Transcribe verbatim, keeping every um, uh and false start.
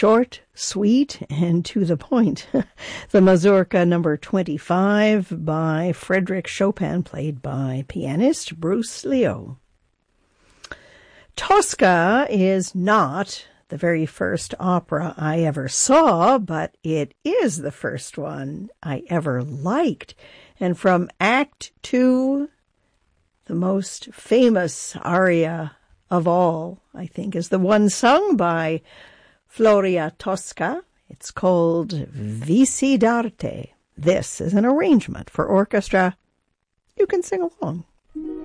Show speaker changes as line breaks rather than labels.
short, sweet, and to the point. The Mazurka number twenty-five by Frédéric Chopin, played by pianist Bruce Leo. Tosca is not the very first opera I ever saw, but it is the first one I ever liked. And from Act Two, the most famous aria of all, I think, is the one sung by Floria Tosca. It's called Visi d'arte. This is an arrangement for orchestra. You can sing along.